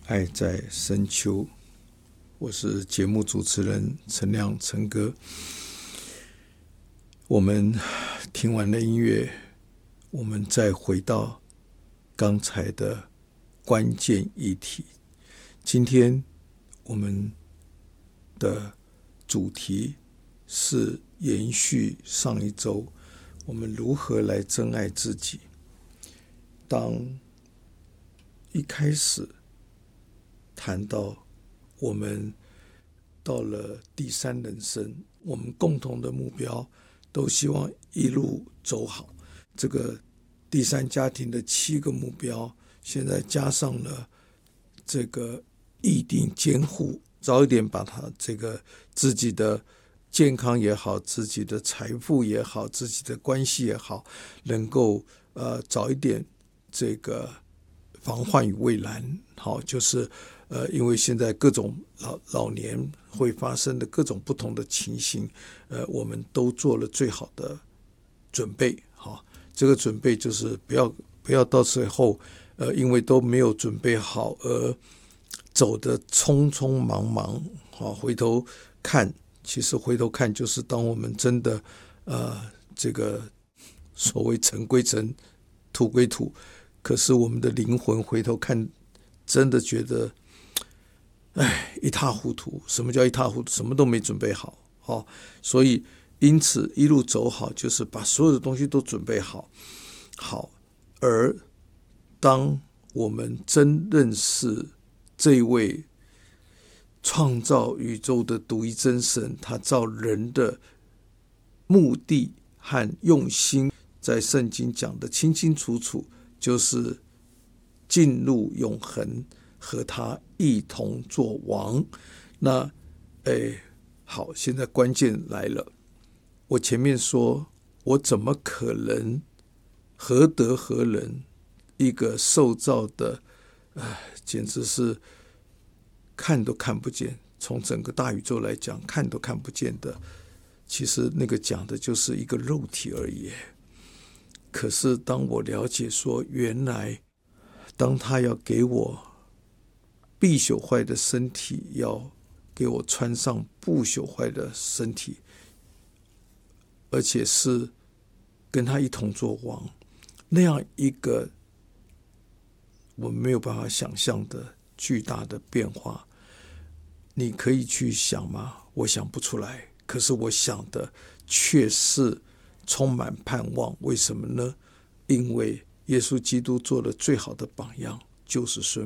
爱在深秋，我是节目主持人陈亮陈哥。我们听完了音乐，我们再回到刚才的关键议题。今天我们的主题是延续上一周，我们如何来珍爱自己。当一开始谈到我们到了第三人生，我们共同的目标都希望一路走好。这个第三家庭的7个目标，现在加上了这个议定监护，早一点把它这个自己的健康也好，自己的财富也好，自己的关系也好，能够早一点这个防患于未然。好，就是因为现在各种老年会发生的各种不同的情形，我们都做了最好的准备。好，这个准备就是不要到最后因为都没有准备好而走得匆匆忙忙。好，回头看，其实回头看就是当我们真的这个所谓尘归尘，土归土，可是我们的灵魂回头看，真的觉得一塌糊涂。什么叫一塌糊涂？什么都没准备好。所以因此一路走好，就是把所有的东西都准备好。而当我们真认识这位创造宇宙的独一真神，他造人的目的和用心，在圣经讲得清清楚楚，就是进入永恒，和他一同作王。那好，现在关键来了。我前面说，我怎么可能何德何能，一个受造的简直是看都看不见，从整个大宇宙来讲看都看不见的，其实那个讲的就是一个肉体而已。可是当我了解说，原来当他要给我必朽坏的身体，要给我穿上不朽坏的身体，而且是跟他一同作王，那样一个我们没有办法想象的巨大的变化，你可以去想吗？我想不出来。可是我想的却是充满盼望。为什么呢？因为耶稣基督做的最好的榜样就是孙